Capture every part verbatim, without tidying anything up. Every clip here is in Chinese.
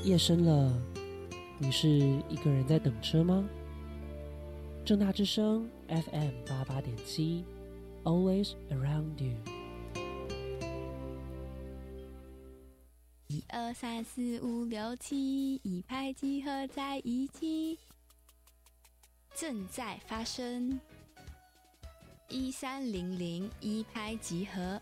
夜深了，你是一个人在等车吗？政大之声 F M 八八点七 Always around you。 一二三四五六七，一拍即合在一起，正在发生。一三零零一拍即合。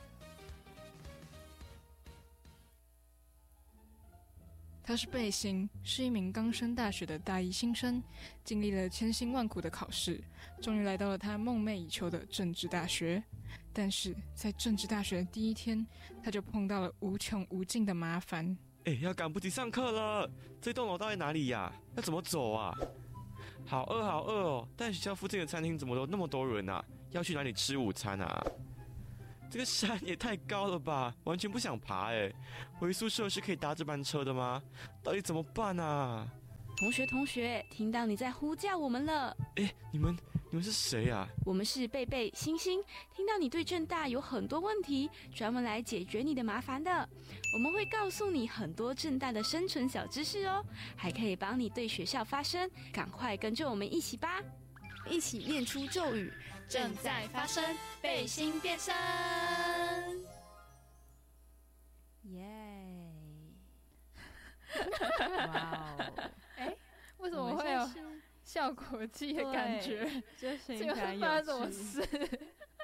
他是贝星，是一名刚升大学的大一新生，经历了千辛万苦的考试，终于来到了他梦寐以求的政治大学。但是在政治大学的第一天，他就碰到了无穷无尽的麻烦。 哎，要赶不及上课了！这栋楼到底哪里呀？要怎么走啊？好饿好饿哦！但学校附近的餐厅怎么都那么多人啊？要去哪里吃午餐啊？这个山也太高了吧，完全不想爬哎！回宿舍是可以搭这班车的吗？到底怎么办啊？ 同学同学，听到你在呼叫我们了。 哎，你们你们是谁啊？ 我们是贝贝、星星，听到你对政大有很多问题，专门来解决你的麻烦的。我们会告诉你很多政大的生存小知识哦，还可以帮你对学校发声。赶快跟着我们一起吧，一起念出咒语。正在发生，贝星变身。耶！ 哇哦！ 哎，为什么会有效果器的感觉？ 这声音这个很发生什么有趣。 事？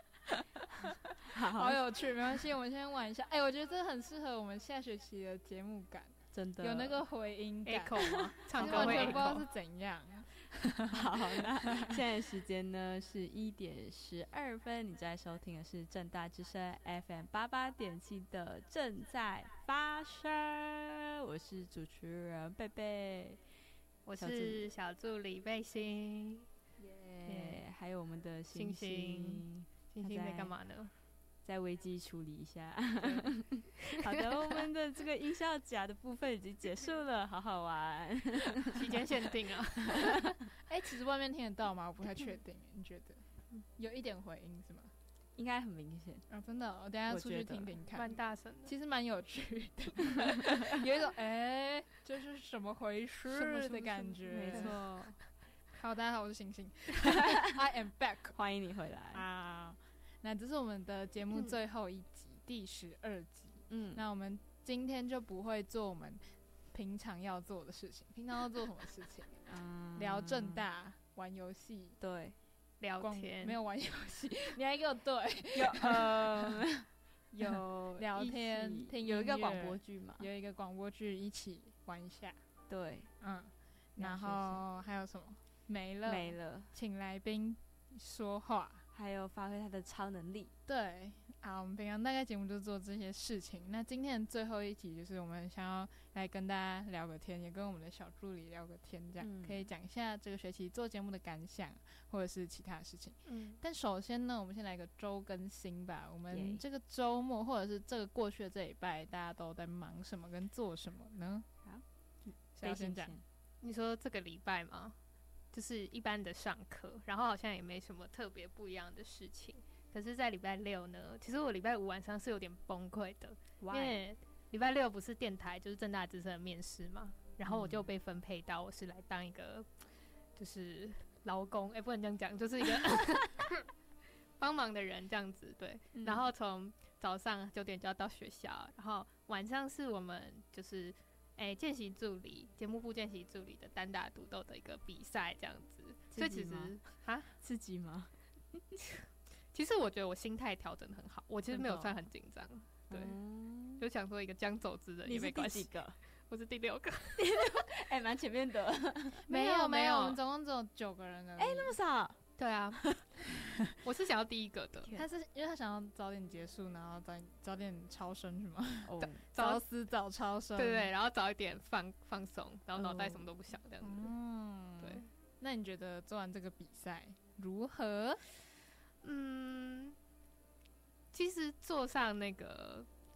好有趣，没关系，我们先玩一下。哎、欸，我觉得这很适合我们下学期的节目感， 真的有那个回音感 echo 吗？唱歌完会全不知道 echo 是怎样。 好，那现在时间呢是一点十二分，你在收听的是政大之声 F M 八八点七的正在发生，我是主持人贝贝， 我是小助理贝星， 耶、yeah, 还有我们的星星星，星星在干嘛呢？ 在危机处理一下。好的，我们的这个音效夹的部分已经结束了，好好玩。 期间限定啊！ 哎、欸，其实外面听得到吗？我不太确定，你觉得？有一点回音是吗？ 应该很明显啊，真的、哦，我等一下出去听听看， 蛮大声的， 其实蛮有趣的，有一种哎，这、就是什么回事的感觉。 没错。 好，大家好，我是星星，I am back， 欢迎你回来啊。那这是我们的节目最后一集，嗯、第十二集。嗯，那我们今天就不会做我们平常要做的事情。平常要做什么事情？嗯，聊政大，玩游戏， 对， 聊天， 没有玩游戏，你还给我对， 有呃有聊天，听有一个广播剧嘛， 有一个广播剧一起玩一下。 对， 嗯，然后还有什么？没了， 没了， 请来宾说话。 还有发挥他的超能力。 对啊，我们平常大概节目就做这些事情。那今天的最后一集就是我们想要来跟大家聊个天，也跟我们的小助理聊个天，这样、嗯、可以讲一下这个学期做节目的感想，或者是其他的事情。嗯，但首先呢，我们先来个周更新吧。我们这个周末或者是这个过去的这礼拜，大家都在忙什么跟做什么呢？ 好， 谁要先讲？ 你说这个礼拜吗？就是一般的上课，然后好像也没什么特别不一样的事情。可是，在礼拜六呢，其实我礼拜五晚上是有点崩溃的， Why? 因为礼拜六不是电台就是政大之声的面试嘛，然后我就被分配到我是来当一个就是劳工，哎、欸，不能这样讲，就是一个帮忙的人这样子，对。嗯、然后从早上九点就要到学校，然后晚上是我们就是。哎，见习助理，节目部见习助理的单打独斗的一个比赛，这样子，所以其实啊， 刺激吗？ 其实我觉得我心态调整得很好，我其实没有算很紧张，对，嗯、就想说一个将走之人也没关系。 你是第几个？ 我是第六个， 哎，蛮前面的。 没有没有，我们总共只有九个人而已。 哎，那么少？ 对啊，我是想要第一个的。 他是因为他想要早点结束，然后早早点超生是吗？ 哦， 早死早超生， 对对，然后早一点放放松，然后脑袋什么都不想这样子。 嗯， 对。 那你觉得做完这个比赛如何？ 嗯，其实坐上那个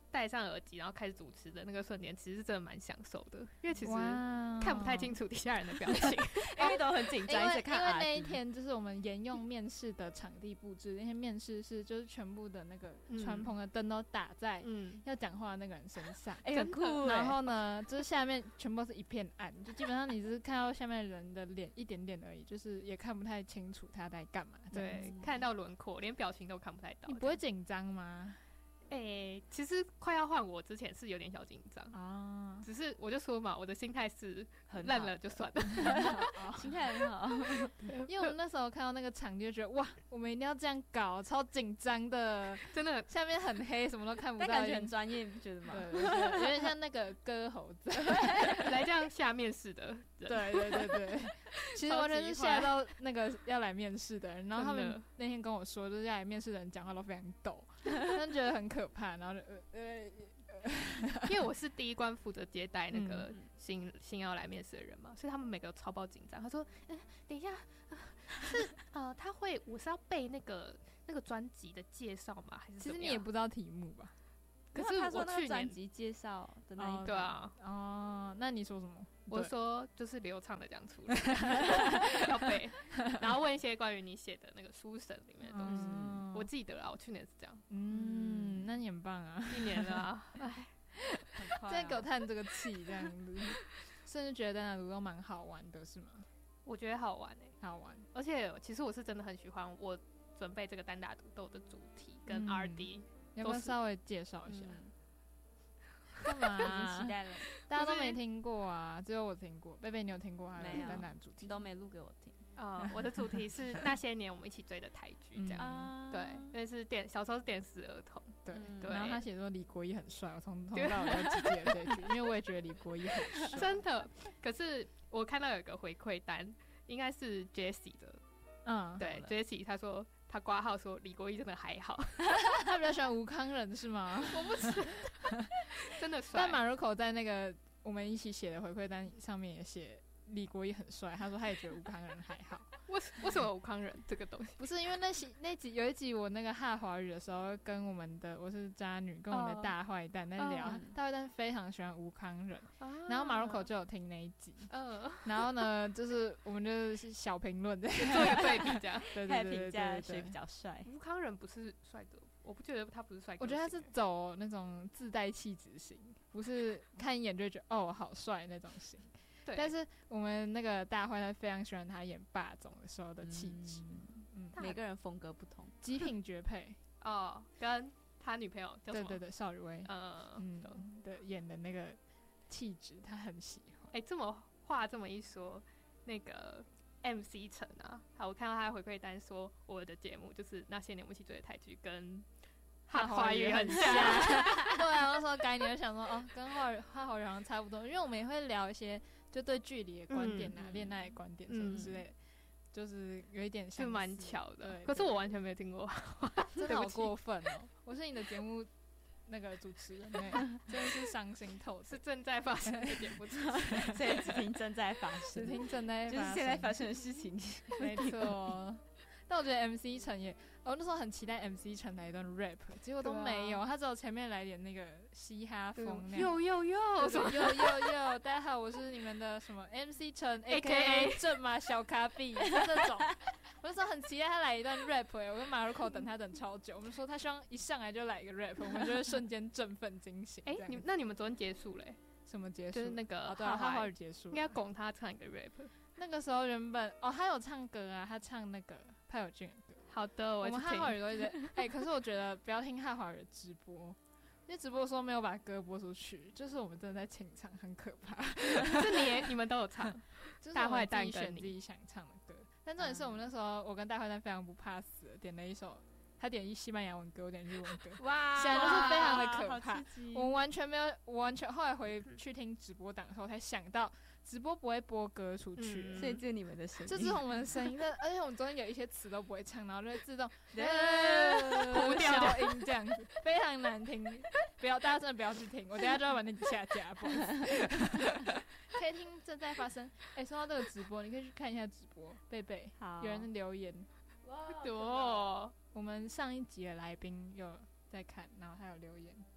戴上耳机然后开始主持的那个瞬间，其实是真的蛮享受的，因为其实看不太清楚底下人的表情， 因为都很紧张，一直看阿迪。 因为那一天就是我们沿用面试的场地布置，那天面试是就是全部的那个传棚的灯都打在要讲话的那个人身上， 哎、嗯，很酷。 然后呢，就是下面全部是一片暗，就基本上你只是看到下面人的脸一点点而已，就是也看不太清楚他在干嘛。 对，看到轮廓，连表情都看不太到。 你不会紧张吗？ 哎、欸，其实快要换我之前是有点小紧张啊，只是我就说嘛，我的心态是烂了就算了， 心态很好。 因为我们那时候看到那个场就觉得哇，我们一定要这样搞，超紧张的， 真的， 下面很黑，什么都看不到， 但感觉很专业，不觉得吗？ 对对对，有点像那个歌猴子来这样下面试的人， 对对对对，其实完全是吓到那个要来面试的人，然后他们那天跟我说，就是要来面试的人讲话都非常抖。他觉得很可怕，然后就呃呃， 因为我是第一关负责接待那个新、嗯、新要来面试的人嘛，所以他们每个都超爆紧张。他说：“嗯、呃，等一下，呃、是呃，他会我是要背那个那个专辑的介绍吗？还是其实你也不知道题目吧？ 可是他说那个专辑介绍的那一对啊， 哦，那你说什么？ 我说就是流畅的讲出来，要背，然后问一些关于你写的那个书神里面的东西。嗯”我记得啦，我去年是这样。 嗯，那你很棒啊， 一年了啊，哎， 真的给我叹这个气这样子，甚至觉得单打独斗蛮好玩的，是吗？ 我觉得好玩诶、 欸，好玩。 而且其实我是真的很喜欢我准备这个单打独斗的主题跟 R D，、 嗯、要不要稍微介绍一下？干、嗯、嘛、啊？ 期待了， 大家都没听过啊，只有我听过。贝贝，你有听过他的单打主题？ 你都没录给我听。 呃，我的主题是那些年我们一起追的台剧，这样、嗯，对，因为是电小时候是电视儿童， 对、 嗯、 对。然后他写说李国毅很帅，我从从到尾都只记得这句，因为我也觉得李国毅很帅， 真的。可是我看到有个回馈单，应该是 Jessie 的，嗯，对 ，Jessie 他说他挂号说李国毅真的还好， 他比较喜欢吴康仁是吗？ 我不知道，真的帅。 但马入口在那个我们一起写的回馈单上面也写。李国毅很帅，他说他也觉得吴康仁还好。 为为什么吴康仁这个东西？ 不是因为那集那集有一集我那个哈华语的时候，跟我们的我是渣女，跟我们的大坏蛋在聊，哦、大坏蛋非常喜欢吴康仁，哦、然后马入口就有听那一集，哦、然后呢，就是我们就是小评论的， 做一个对比，这样， 对对对对评价谁比较帅？ 吴康仁不是帅哥，我不觉得他不是帅哥， 我觉得他是走那种自带气质型，不是看一眼就觉得哦好帅那种型。但是我们那个大坏蛋非常喜欢他演霸总的时候的气质， 嗯，每个人风格不同， 极品绝配哦，跟他女朋友叫什么？ 对对对，邵雨薇， 嗯嗯，对，演的那个气质他很喜欢。 哎、欸，这么话这么一说，那个 M C 陈啊，好，我看到他的回馈单说我的节目就是那些年我们一起追的台剧跟。哈华语很像， 对啊，那时候改你就想说哦，跟哈哈华语好像差不多，因为我们也会聊一些就对距离的观点啊、恋、嗯、爱的观点什么之类的，嗯、就是有一点像， 是蛮巧的。 对， 可是我完全没有听过， 真的好过分哦！我是你的节目那个主持人，真的是伤心透， 是正在发生的节目， 所以只听正在发生， 只听正在发生， 就是现在发生的事情， 没错。但我觉得 M C 陈也，我、哦、那时候很期待 M C 陈来一段 rap， 结果都没有，啊、他只有前面来点那个嘻哈风那样。 有有有， 有有有，大家好，我是你们的什么 M C 陈 A K A 正马小咖比，就这种。我那时候很期待他来一段 rap， 哎、欸，我跟马入口等他等超久。我们说他希望一上来就来一个 rap， 我们就会瞬间振奋惊醒。 哎、欸，你那你们昨天结束嘞、欸？ 什么结束？ 就是那个哦，对啊，哈华语结束， 应该拱他唱一个 rap。 那个时候原本哦，他有唱歌啊，他唱那个派友俊的歌。 好的，我, 我们哈华语都一直哎、欸，可是我觉得不要听哈华语的直播，因为直播说没有把歌播出去，就是我们真的在清唱，很可怕。 是你你们都有唱， 就是大坏蛋自己选自己想唱的歌。但重点是我们那时候，我跟大坏蛋非常不怕死，点了一首。他点一西班牙文歌，我点日文歌，哇，显然就是非常的可怕。我们完全没有，我完全后来回去听直播档的时候，才想到直播不会播歌出去， 嗯、所以这是你们的声音， 这是我们的声音。而且我们中间有一些词都不会唱，然后就会自动糊掉音这样子，非常难听。不要，大家真的不要去听，我等一下就要把那集下架，不好意思。可以听正在发生。哎、欸，说到这个直播，你可以去看一下直播。贝贝，有人留言。 哇， 我们上一集的来宾有在看，然后他有留言，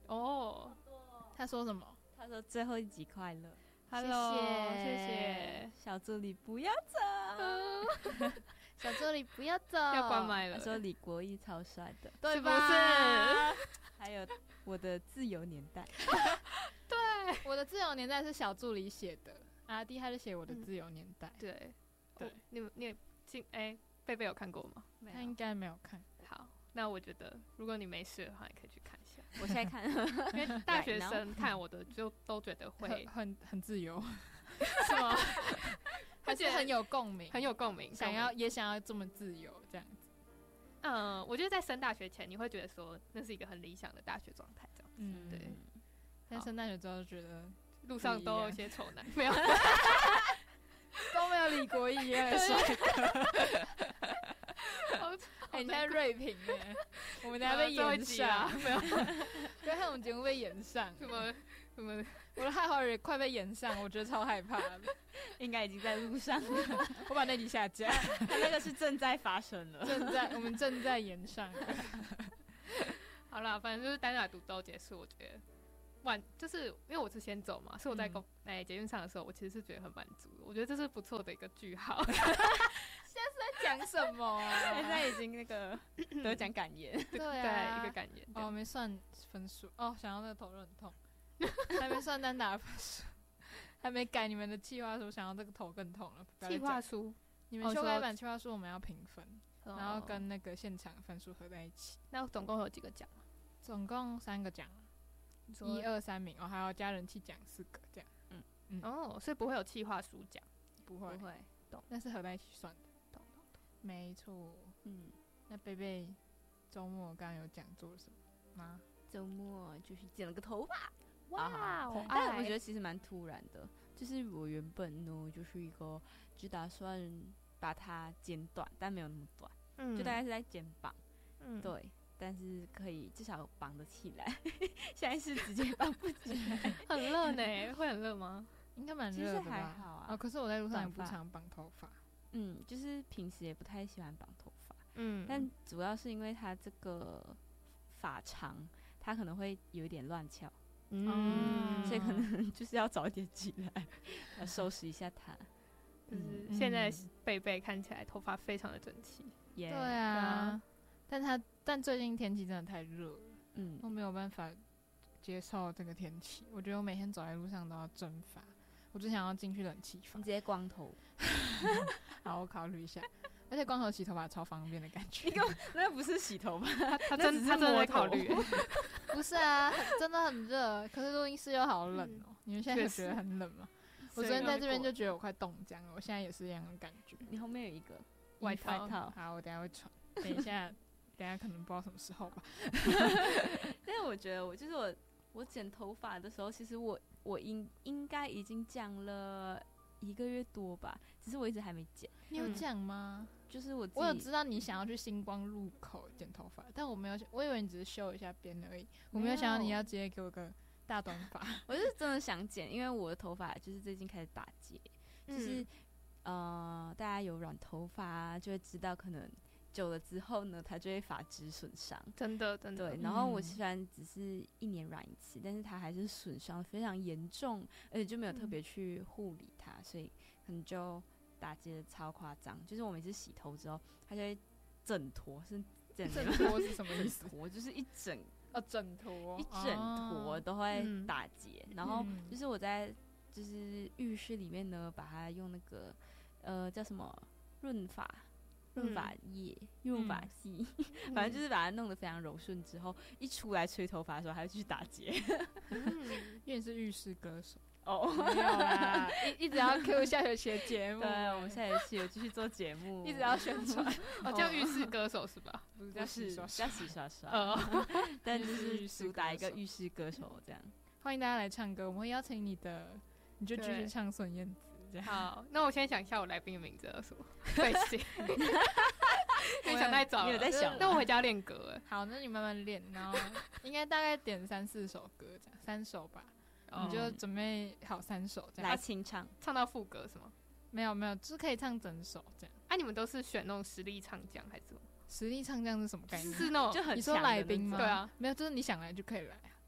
哦，他说什么？ 他说最后一集快乐。 Hello， 谢谢谢小助理不要走， 小助理不要走， 要关麦了。 他说李国毅超帅的， 对不吧？ 还有我的自由年代， 对，我的自由年代是小助理写的，阿弟他就写我的自由年代。 对对哦你们你进哎，贝贝有看过吗？ 他应该没有看。 好，那我觉得如果你没事的话，你可以去看一下， 我现在看， 因为大学生看我的就都觉得会很很很自由，是吗？还是很有共鸣， 很有共鸣， 想要也想要这么自由这样子。 嗯，我觉得在升大学前，你会觉得说那是一个很理想的大学状态，这样嗯， 对。 但升大学之后觉得路上都有一些丑男，没有都没有李国毅一样的帅哥。哎，你在锐评哎，我们等下被延上， 没有， 不要看我们节目被延上， 什么什么， 我的害好人快被延上，我觉得超害怕的。 应该已经在路上了， 我把那集下架， 他那个是正在发生了， 正在我们正在延上。 好啦，反正就是单打独斗结束，我觉得晚就是因为我是先走嘛，所以我在公在捷运上的时候，我其实是觉得很满足的，我觉得这是不错的一个句号。 在讲什么啊？ 现在已经那个得奖感言， 对对， 啊， 一个感言。 哦，没算分数哦，想到那个头很痛，还没算单打分数，还没改你们的计划书，想到这个头更痛了。 计划书， 你们修改版计划书我们要评分， 哦、 然后跟那个现场分数合在一起。 那总共有几个奖？ 总共三个奖，一二三名哦，还有加人气奖四个这样。 嗯嗯，哦，所以不会有计划书奖， 不会不会， 懂，那是合在一起算的。没错，嗯，那贝贝周末刚刚有讲做什么吗？ 周末就是剪了个头发， 哇， 哦！但我觉得其实蛮突然的，就是我原本呢就是一个只打算把它剪短，但没有那么短，嗯，就大概是在肩膀，嗯，对，但是可以至少绑得起来，现在是直接绑不起来， 很热呢，会很热吗？ 应该蛮热的吧？ 其实还好啊， 哦，可是我在路上也不常绑头发。 嗯，就是平时也不太喜欢绑头发， 嗯， 但主要是因为它这个发长，它可能会有一点乱翘，嗯，所以可能就是要早一点起来，要收拾一下它。 就是现在贝贝看起来头发非常的整齐， 对啊，但他但最近天气真的太热了，嗯，我没有办法接受这个天气，我觉得我每天走在路上都要蒸发。我只想要进去冷气房， 你直接光头。 好，我考虑一下。而且光头洗头发超方便的感觉。 你根本那不是洗头发， 他真他真的在考虑。 不是啊，真的很热，可是录音室又好冷哦、嗯。你们现在觉得很冷吗？我昨天在这边就觉得我快冻僵了，我现在也是一样的感觉。 你后面有一个外套， 好，我等一下会穿。等一下，等一下可能不知道什么时候吧。 但是我觉得我就是我，我剪头发的时候，其实我。我应应该已经讲了一个月多吧，只是我一直还没剪。 你有讲吗？ 嗯、就是我我有知道你想要去星光路口剪头发，但我没有，我以为你只是修一下边而已，我没有想到你要直接给我个大短发。 我是真的想剪，因为我的头发就是最近开始打结，就是、嗯、呃，大家有染头发、啊、就会知道可能。久了之后呢，它就会发质损伤， 真的真的。 对，然后我虽然只是一年染一次，嗯、但是它还是损伤非常严重，而且就没有特别去护理它，嗯、所以可能就打结的超夸张。就是我每次洗头之后，它就会整坨，是整整坨是什么意思？ 坨就是一整哦，整坨一整坨都会打结，嗯、然后就是我在就是浴室里面呢，把它用那个呃叫什么润发。润发液、润发剂，嗯、反正就是把它弄得非常柔顺之后，一出来吹头发的时候还会继续打结。 嗯，因为你是浴室歌手哦， 没有啦，一一直要 Q 下学期的节目。 对，我们下学期有继续做节目， 一直要宣传。 哦，叫浴室歌手是吧？ 不是叫洗刷刷，叫洗刷刷。哦，但就是主打一个浴室歌手这样。 欢迎大家来唱歌，我们会邀请你的，你就继续唱孙燕姿。 好，那我先想一下我来宾的名字叫什么？对，行。你想太早了， 你有在想？ 那我回家练歌。 好，那你慢慢练，然后应该大概点三四首歌，这样三首吧，嗯、你就准备好三首这样来清唱， 唱到副歌是吗？ 没有没有，就是可以唱整首这样。 哎、啊，你们都是选那种实力唱将还是什么？ 实力唱将是什么概念？ 是那种就很你说来宾吗？ 对啊， 没有，就是你想来就可以来。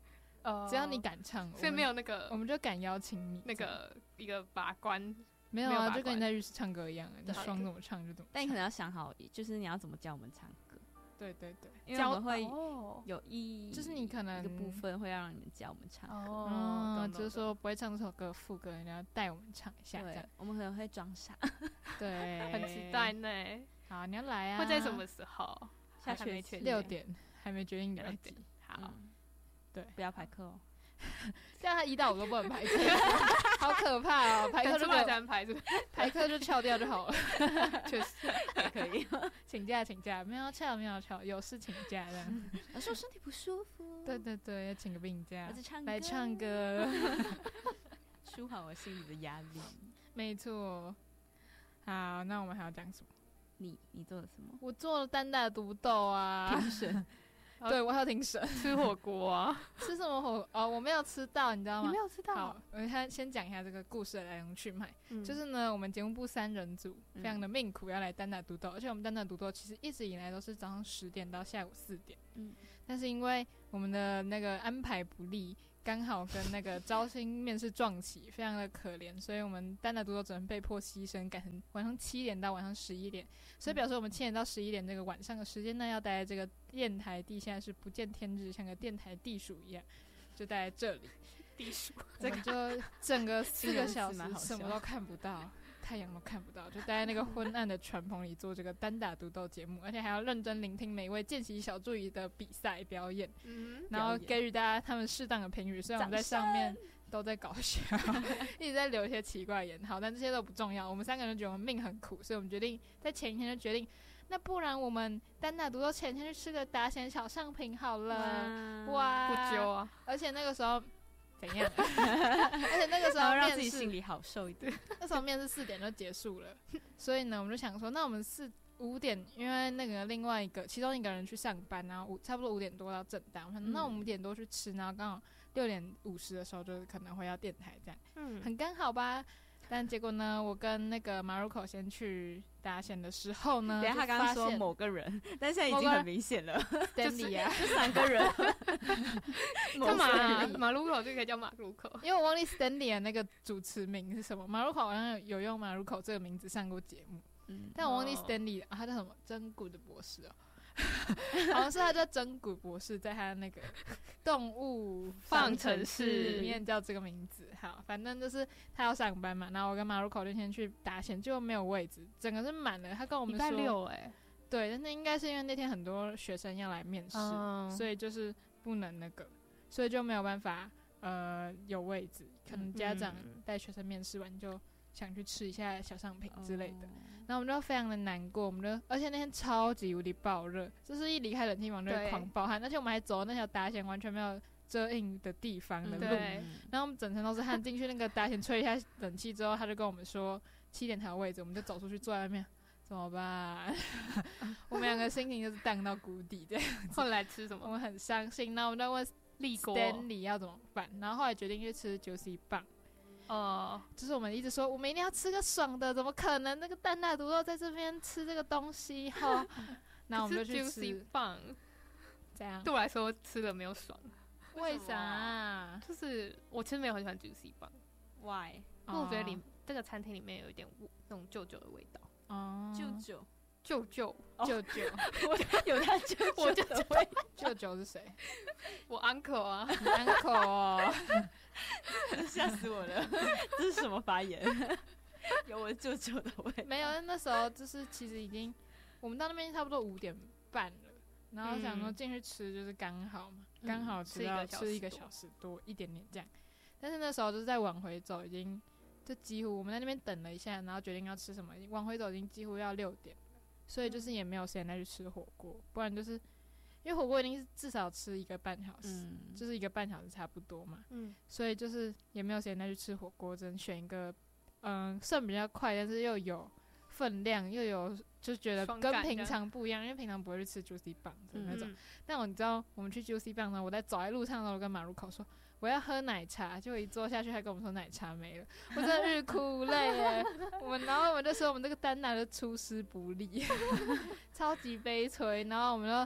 呃， 只要你敢唱， 所以没有那个我们就敢邀请你那个一个把关。 没有啊， 没有把关就跟你在浴室唱歌一样，你爽怎么唱就怎么唱。 但你可能要想好，就是你要怎么教我们唱歌。 对对对， 因为我们会哦有一就是你可能一个部分会要让你们教我们唱歌。 哦，懂就是说不会唱这首歌副歌，你要带我们唱一下，这对样， 我们可能会装傻。 对， 很期待呢。 好，你要来啊？ 会在什么时候？ 下还没学期确定六点还没决定哪一集。 好， 嗯对， 不要排课哦。 这样他一到五都不能排课，好可怕哦！排课就出来才能排，是不是？ 排课就翘掉就好了。 确实可以。 请假请假，没有要翘没有要翘，有事请假这样。 我说身体不舒服。 对对对，要请个病假来唱歌来唱歌， 舒缓我心里的压力。 没错。好，那我们还要讲什么？ 你你做了什么？ 我做了丹大独豆啊， 评审。 对，我还要评审。 吃火锅啊？ 吃什么火？哦，我没有吃到，你知道吗？ 你没有吃到？ 好，我先先讲一下这个故事的来龙去脉。 嗯、 就是呢，我们节目部三人组非常的命苦，要来丹大独豆，而且我们丹大独豆其实一直以来都是早上十点到下午四点。 嗯， 但是因为我们的那个安排不利，刚好跟那个招新面试撞期，非常的可怜，所以我们丹大独豆只能被迫牺牲，改成晚上七点到晚上十一点。所以表示我们七点到十一点这个晚上的时间呢，要待在这个电台地下室，不见天日，像个电台地鼠一样，就待在这里。 地鼠， 我们就整个四个小时这个什么都看不到，太阳都看不到，就待在那个昏暗的船棚里做这个单打独斗节目，而且还要认真聆听每位见习小助理的比赛表演， 嗯， 然后给予大家他们适当的评语。虽然我们在上面都在搞笑，一直在留一些奇怪言号，但这些都不重要。我们三个人觉得我们命很苦，所以我们决定在前一天就决定，那不然我们单打独斗前天去吃个达贤小上品好了。哇， 不揪啊！ 而且那个时候怎样？而且那个时候让面试自己心里好受一点。 那时候面试四点就结束了，所以呢，我们就想说，那我们四五点，因为那个另外一个其中一个人去上班，然后五差不多五点多到正大，我想、嗯、那我们五点多去吃，然后刚好六点五十的时候就是可能会要电台这样， 嗯， 很刚好吧。但结果呢，我跟那个马入口先去达贤的时候呢， 等一下他刚刚说某个人，但现在已经很明显了 ，Stanley 啊， 就三个人。 干嘛、啊？马路口就可以叫马路口， 因为我忘记 Stanley 的那个主持名是什么。马入口好像有用马入口这个名字上过节目，嗯，但我忘记 Stanley、哦啊、他叫什么？真古的博士哦。好像是他叫真古博士，在他那个动物方程式里面叫这个名字。好，反正就是他要上班嘛，然后我跟马入口就先去达贤，就没有位置，整个是满了。他跟我们说， 礼拜六哎、欸， 对，但是应该是因为那天很多学生要来面试，嗯、所以就是不能那个，所以就没有办法呃有位置。可能家长带学生面试完就想去吃一下小商品之类的。嗯，然后我们就非常的难过，我们就而且那天超级无敌爆热，就是一离开冷气房就会狂暴汗，而且我们还走那条达贤完全没有遮阴的地方的路，嗯、然后我们整层都是汗。进去那个达贤吹一下冷气之后，他就跟我们说七点才有位置，我们就走出去坐在外面，怎么办？我们两个心情就是荡到谷底这样子。 后来吃什么？ 我们很伤心，然后我们就问 Stanley 要怎么办，然后后来决定去吃Juicy棒。哦、uh, ，就是我们一直说，我们一定要吃个爽的，怎么可能那个蛋大独豆在这边吃这个东西哈？然后我们就去吃棒， 这样对我来说吃的没有爽。 为啥、啊？ 就是我其实没有很喜欢 juicy 棒 ，why？ 因为我觉得里、oh. 这个餐厅里面有一点那种舅舅的味道。 哦、 oh. ，舅舅， 舅舅， 舅舅， 我有他舅舅的味。 舅舅是谁？ 我 uncle 啊， 你 uncle 哦。 吓死我了！这是什么发言？有我舅舅的味。 没有，那时候就是其实已经，我们到那边差不多五点半了，然后想说进去吃就是刚好嘛，刚、嗯、好吃到吃一个小时多一点点这样。但是那时候就是在往回走，已经就几乎我们在那边等了一下，然后决定要吃什么，往回走已经几乎要六点了，所以就是也没有时间再去吃火锅，不然就是。因为火锅一定是至少吃一个半小时、嗯，就是一个半小时差不多嘛，嗯，所以就是也没有时间再去吃火锅，只能选一个，嗯，算比较快，但是又有分量，又有就觉得跟平常不一样，因为平常不会去吃 Juicy 棒的那种。嗯、但我你知道，我们去 Juicy 棒呢，我在走在路上的时候，我跟马入口说我要喝奶茶，就一坐下去，还跟我们说奶茶没了，我真的日哭无泪耶。我们然后我们就说我们这个单拿的出师不利，超级悲催，然后我们就。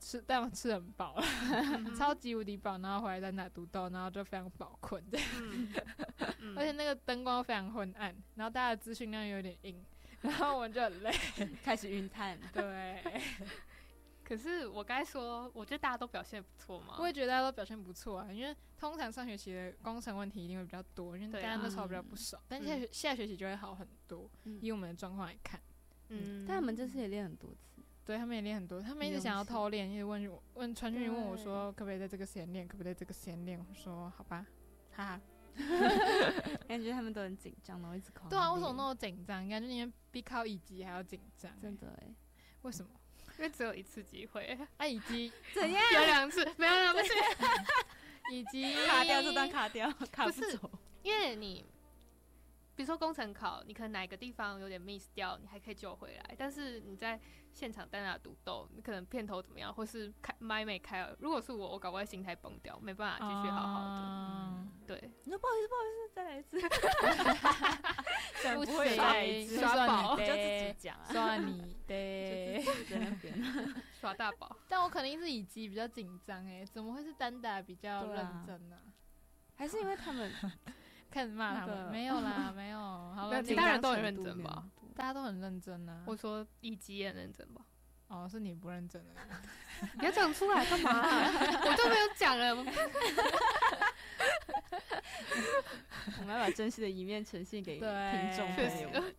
吃，但吃得很饱了，超级无敌饱，然后回来再拿独豆，然后就非常饱困这样， 嗯嗯、 而且那个灯光非常昏暗，然后大家的资讯量有点硬，然后我们就很累， 开始晕碳。 对。 可是我该说，我觉得大家都表现不错嘛。 我也觉得大家都表现不错啊，因为通常上学期的工程问题一定会比较多，因为大家那时候比较不熟，啊、但是下学、嗯、下学期就会好很多。嗯、以我们的状况来看， 嗯，但他们这次也练很多次， 对他们也练很多，他们一直想要偷练，一直问问传讯问我说，可不可以在这个时间练，可不可以在这个时间练？我说好吧，哈哈。 感觉他们都很紧张，然后一直考。 对啊，为什么那么紧张？感觉你们比考乙级还要紧张、欸。 真的哎、欸， 为什么？ 因为只有一次机会， 啊，乙级怎样？ 有两次，没有了，不是。 乙级卡掉这段卡掉，卡不走。因为你，比如说工程考，你可能哪个地方有点 miss 掉，你还可以救回来。但是你在现场单打独斗，你可能片头怎么样，或是开麦没开了。如果是我，我搞不好心态崩掉，没办法继续好好的。嗯、对， 你说不好意思，不好意思，再来一次。 不会再一次刷宝， 就自己讲、啊， 刷你的， 就自己在那边刷大宝。 但我肯定是乙级比较紧张哎，怎么会是单打比较认真呢、啊？ 还是因为他们开始骂他们？没有啦，没有。好了， 其他人都很认真吧？ 大家都很认真啊。 我说乙级也很认真吧？ 哦，是你不认真的。 你要讲出来干嘛、啊？我都没有讲了。 我们要把真实的一面呈现给听众朋友们。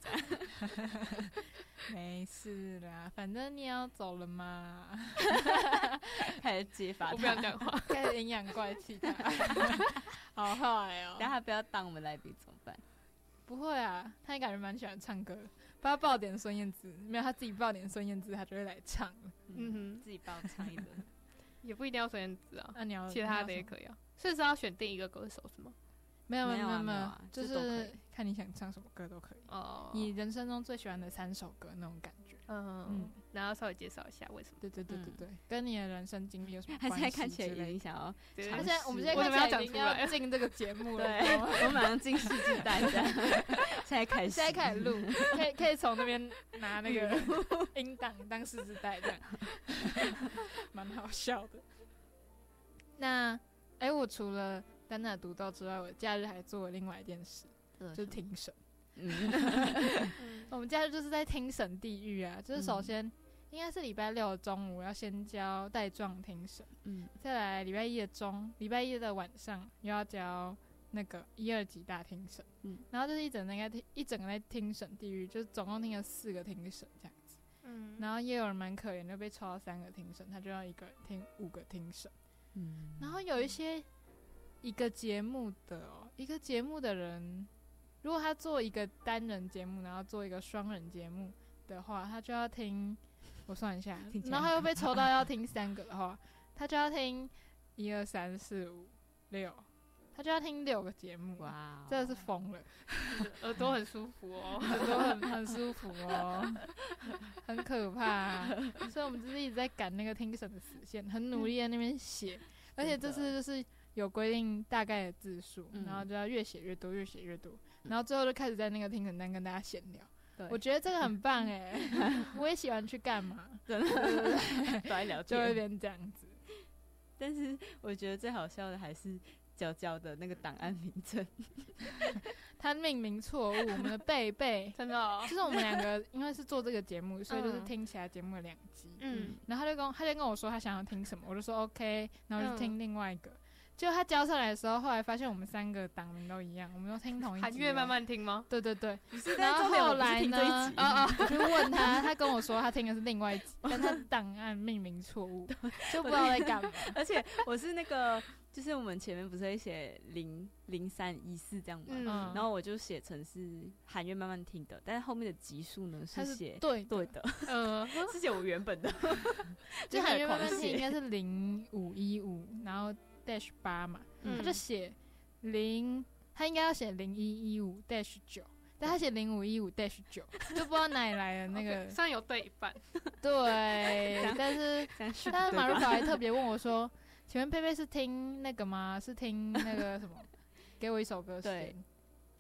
没事啦，反正你也要走了嘛。 开始揭发他， 我不要讲话， 开始阴阳怪气他。好坏哦！ 但他不要当我们来宾怎么办？ 不会啊，他也感觉蛮喜欢唱歌，帮他报点孙燕姿，没有他自己报点孙燕姿，他就会来唱了。 嗯哼，自己报唱一个， 也不一定要孙燕姿啊， 那你要其他的也可以啊。所以是要选定一个歌手是吗？ 没有没有没有， 啊、 就是看你想唱什么歌都可以。哦，你人生中最喜欢的三首歌那种感觉。 嗯嗯，然后稍微介绍一下为什么？ 对对对对对，嗯、跟你的人生经历有什么关系？ 他现在看起来已经想要， 他现在我们现在看起来已经要进这个节目了， 对，我马上进世纪大战。现在开始， 现在开始录，可以可以从那边拿那个音档当试纸带这样，蛮好笑的。那哎、欸，我除了单打独斗之外，我假日还做了另外一件事，就是听审。嗯，我们假日就是在听审地狱啊，就是首先、嗯、应该是礼拜六的中午要先交带状听审，嗯，再来礼拜一的中，礼拜一的晚上又要交那个一二级大听审，嗯，然后就是一整个在一整个在听审地狱，就是总共听了四个听审这样子，嗯，然后也有人蛮可怜，就被抽到三个听审，他就要一个人听五个听审，嗯，然后有一些一个节目的哦，一个节目的人。如果他做一个单人节目，然后做一个双人节目的话，他就要听，我算一下，然后他又被抽到要听三个的话，他就要听一二三四五六，他就要听六个节目，哇，真的是疯了， 耳朵很舒服哦， 耳朵很很舒服哦，很可怕、啊，所以我们就是一直在赶那个听审的时限，很努力在那边写，而且这次就是有规定大概的字数，嗯、然后就要越写越多，越写越多。然后最后就开始在那个听审单跟大家闲聊，我觉得这个很棒哎、欸，我也喜欢去干嘛， 真的，都在聊天， 就会变这样子。 但是我觉得最好笑的还是娇娇的那个档案名称， 他命名错误，我们的贝贝真的、哦， 就是我们两个因为是做这个节目，所以就是听其他节目的两集，嗯，然后他就跟他就跟我说他想要听什么，我就说 OK， 然后就听另外一个。嗯，结果他交上来的时候，后来发现我们三个档名都一样，我们都听同一集。 韩乐慢慢听吗？ 对对对。 然后后来呢？ 啊啊！ 我就问他，他跟我说他听的是另外一集，但他档案命名错误，就不知道在干嘛。 而且我是那个，就是我们前面不是会写零零三一四这样嘛，嗯、然后我就写成是韩乐慢慢听的，但是后面的集数呢是写对对的， 呃， 是写我原本的， 就韩乐慢慢听应该是零五一五，然后。dash 八嘛，嗯、他就写零，他应该要写零一一五 dash 九，但他写零五一五 dash 九，就不知道哪里来的那个。 虽然有对一半， 对，但是但是马如法还特别问我说：“请问佩佩是听那个吗？是听那个什么？给我一首歌先。”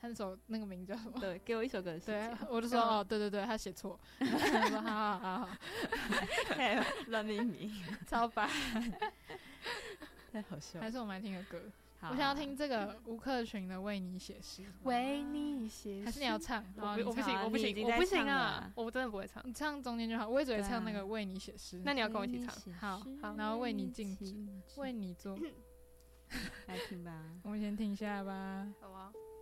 他那首那个名叫什么？ 对，给我一首歌的时对间。， 我就说哦，对对对，他写错，我说好好好好， 太乱命名， 超白， 太好笑了。 还是我们来听个歌。 好我想要听这个吴克群的《为你写诗》， 为你写诗， 还是你要唱？然后你我不我不行唱啊我不行你已经在我不行啊唱了啊， 我真的不会唱。 你唱中间就好，我也只会对啊唱那个《为你写诗》。 那你要跟我一起唱。 好好然后为你静止为你做。 来听吧。 我们先听一下吧。 好啊。